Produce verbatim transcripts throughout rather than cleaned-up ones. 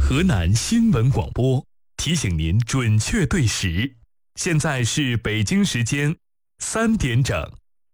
河南新闻广播提醒您准确对时，现在是北京时间三点整。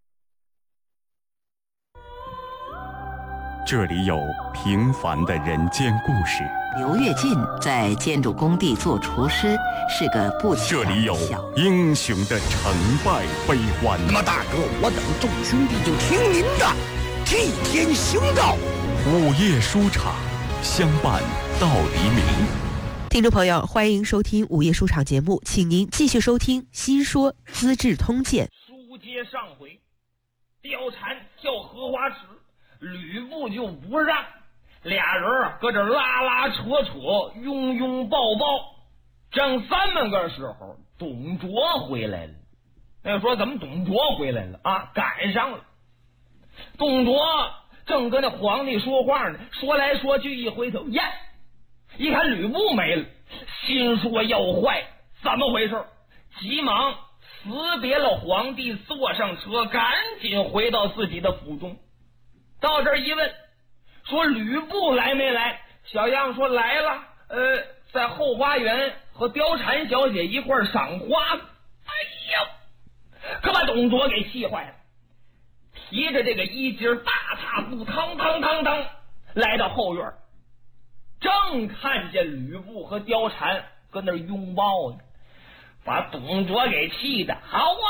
这里有平凡的人间故事。 刘跃进在建筑工地做厨师，是个不起眼的小这里有英雄的成败悲欢。 那么大哥，我等众兄弟就听您的，替天行道。 午夜书场，相伴到黎明。 听众朋友，欢迎收听午夜书场节目，请您继续收听《新说资治通鉴》。 书接上回，貂蝉跳荷花池，吕布就不让，俩人搁这拉拉扯扯，拥拥抱抱。正三们个时候，董卓回来了。那说怎么董卓回来了啊？赶上了。董卓正跟那皇帝说话呢，说来说去，一回头，呀，一看吕布没了，心说要坏，怎么回事？急忙辞别了皇帝，坐上车，赶紧回到自己的府中。到这儿一问，说吕布来没来？小样说来了，呃，在后花园和貂蝉小姐一块儿赏花。哎呦，可把董卓给气坏了，提着这个衣襟，大踏步，腾腾腾腾来到后院，正看见吕布和貂蝉跟那儿拥抱呢，把董卓给气的，好啊，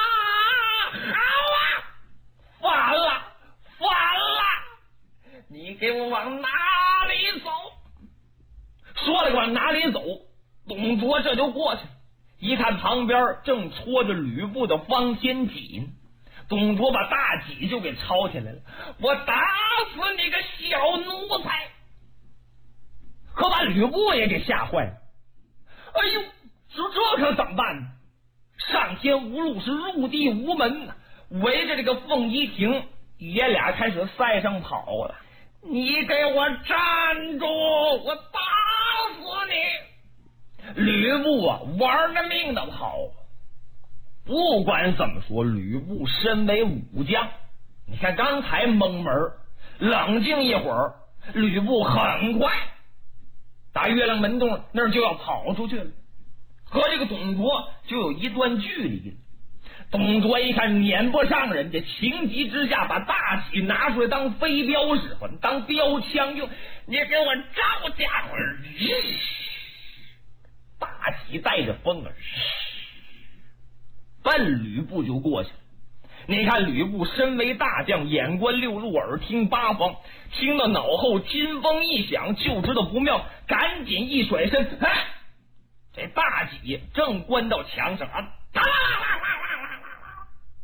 好啊，完了，完了，你给我往哪里走？说了往哪里走，董卓这就过去，一看旁边正戳着吕布的方天戟，董卓把大戟就给抄起来了，我打死你个小奴才！可把吕布也给吓坏了。哎呦，说这可怎么办呢？上天无路，是入地无门呢。围着这个凤仪亭，爷俩开始赛上跑了。你给我站住！我打死你！吕布啊，玩了命的跑。不管怎么说，吕布身为武将，你看刚才蒙门，冷静一会儿，吕布很快打月亮门洞那儿就要跑出去了，和这个董卓就有一段距离了。董卓一看撵不上人家，情急之下把大戟拿出来当飞镖使唤，当标枪用。你给我招家伙！大戟带着风儿，奔吕布就过去了。你看吕布身为大将，眼观六路，耳听八方，听到脑后金风一响，就知道不妙，赶紧一甩身，哎，这大戟正关到墙上啊，哒啦啦啦啦啦啦，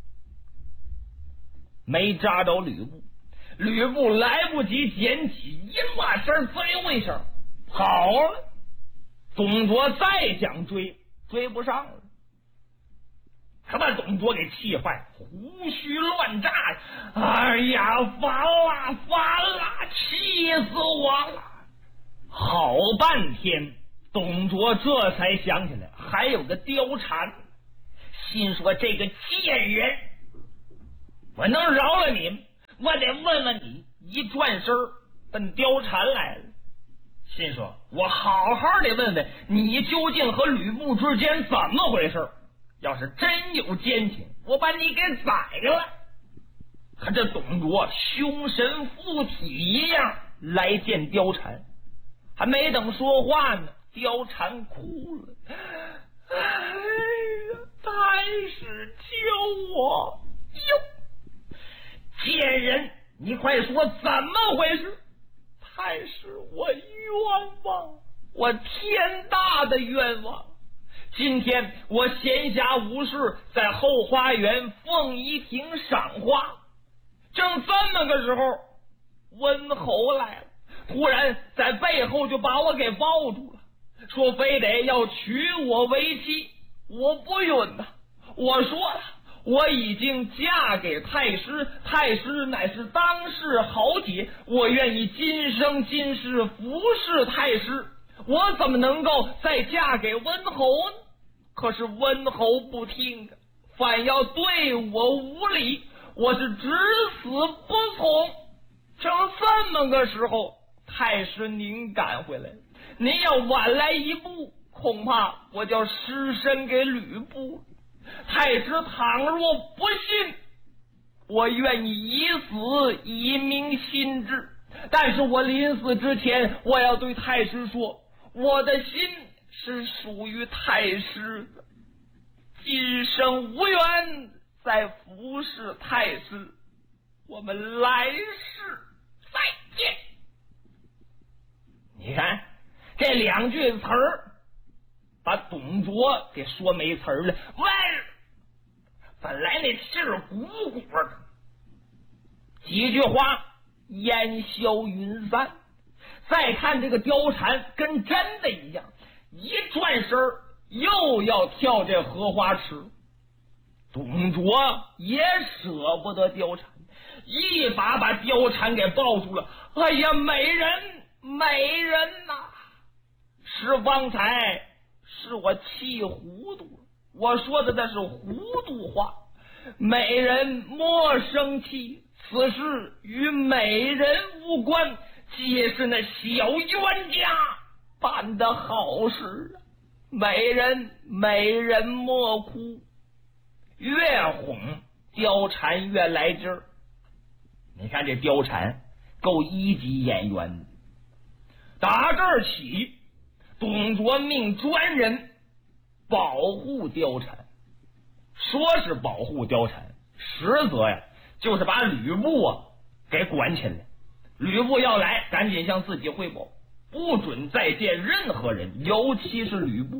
没扎着吕布。吕布来不及捡起，一骂声，最后一声跑了。董卓再想追，追不上了。他把董卓给气坏，胡须乱炸。哎呀，烦了，烦了，气死我了！好半天，董卓这才想起来还有个貂蝉，心说这个贱人，我能饶了你，我得问问你。一转身奔貂蝉来了，心说我好好的问问你究竟和吕布之间怎么回事，要是真有奸情，我把你给宰了。可这董卓凶神附体一样来见貂蝉，还没等说话呢，貂蝉哭了。哎呀，太师救我！哟，贱人，你快说怎么回事？太师，我冤枉，我天大的冤枉。今天我闲暇无事，在后花园凤仪亭赏花，正这么个时候，温侯来了，突然在背后就把我给抱住了，说非得要娶我为妻。我不允呐，我说了，我已经嫁给太师，太师乃是当世豪杰，我愿意今生今世服侍太师，我怎么能够再嫁给温侯呢？可是温侯不听，反要对我无礼，我是只死不从。正这么个时候， 太师您赶回来了，您要晚来一步，恐怕我就失身给吕布。太师倘若不信，我愿意以死以明心志，但是我临死之前，我要对太师说，我的心是属于太师的，今生无缘再服侍太师，我们来世再见。你看这两句词儿把董卓给说没词儿了。喂，本来那气儿鼓鼓的，几句话烟消云散。再看这个貂蝉跟真的一样，一转身又要跳这荷花池。董卓也舍不得貂蝉，一把把貂蝉给抱住了。哎呀，美人美人呐、啊！是方才是我气糊涂了，我说的那是糊涂话。美人莫生气，此事与美人无关，皆是那小冤家办的好事。美人美人莫哭，越哄貂蝉越来劲儿。你看这貂蝉够一级演员的。打这儿起，董卓命专人保护貂蝉，说是保护貂蝉，实则呀就是把吕布啊给管起来。吕布要来，赶紧向自己汇报，不准再见任何人，尤其是吕布。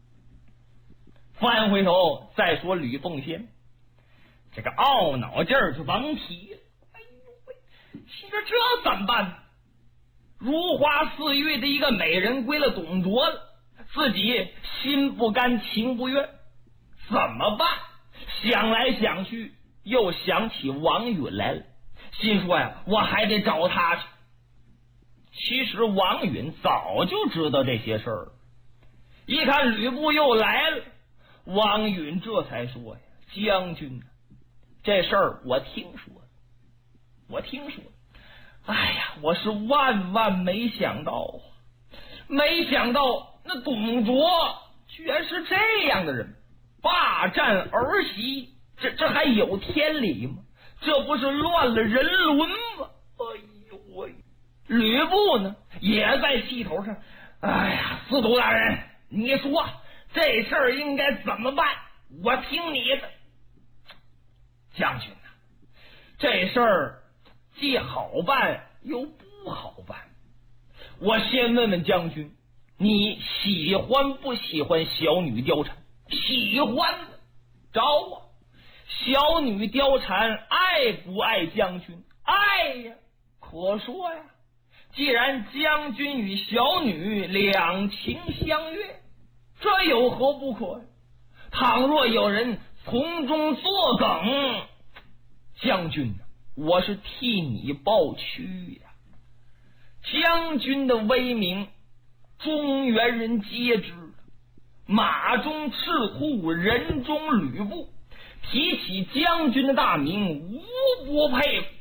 翻回头再说吕奉先，这个懊恼劲儿就甭提了。哎呦喂，你说这怎么办？如花似玉的一个美人归了董卓了，自己心不甘情不愿，怎么办？想来想去，又想起王允来了，心说呀，我还得找他去。其实王允早就知道这些事儿，一看吕布又来了，王允这才说呀，将军，这事儿我听说了，我听说了。哎呀，我是万万没想到，没想到那董卓居然是这样的人，霸占儿媳，这这还有天理吗？这不是乱了人伦吗？哎呦喂！吕布呢也在气头上，哎呀，司徒大人，你说这事儿应该怎么办？我听你的。将军啊，这事儿既好办又不好办。我先问问将军，你喜欢不喜欢小女貂蝉？喜欢，找我。小女貂蝉爱不爱将军？爱呀，可说呀。既然将军与小女两情相悦，这有何不可？倘若有人从中作梗，将军，我是替你抱屈呀。将军的威名，中原人皆知，马中赤兔，人中吕布，提起将军的大名，无不佩服。